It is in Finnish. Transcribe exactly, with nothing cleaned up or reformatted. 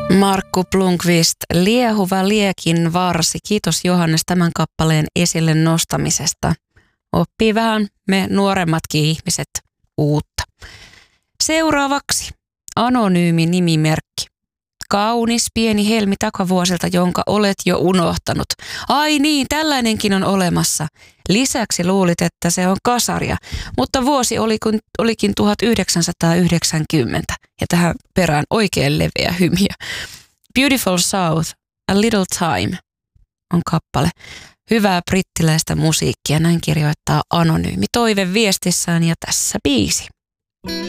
Markku Blomqvist, Liehuva liekin varsi. Kiitos Johannes tämän kappaleen esille nostamisesta. Oppii vähän me nuoremmatkin ihmiset uutta. Seuraavaksi anonyymi nimimerkki. Kaunis pieni helmi takavuosilta, jonka olet jo unohtanut. Ai niin, tällainenkin on olemassa. Lisäksi luulit, että se on kasaria, mutta vuosi oli, kun, olikin tuhatyhdeksänsataayhdeksänkymmentä. Ja tähän perään oikein leveä hymiö. Beautiful South, A Little Time on kappale. Hyvää brittiläistä musiikkia, näin kirjoittaa anonyymi toive viestissään ja tässä biisi.